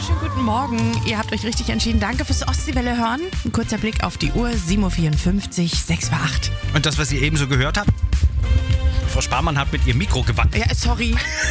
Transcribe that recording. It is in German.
wunderschönen guten Morgen. Ihr habt euch richtig entschieden. Danke fürs Ostseewelle hören. Ein kurzer Blick auf die Uhr. 7.54 Uhr, 6 vor 8. Und das, was ihr eben so gehört habt? Frau Sparmann hat mit ihrem Mikro gewackelt. Ja, sorry.